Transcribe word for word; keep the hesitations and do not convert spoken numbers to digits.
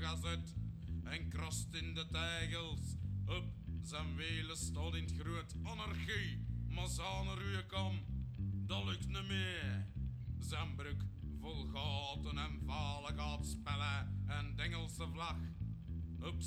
gazet en krost in de tegels. Op zijn wielen stond in het groot anarchie, maar zijn ruwe kom, dat lukt niet meer. Zijn broek vol gaten en vale gaatspellen en de Engelse vlag op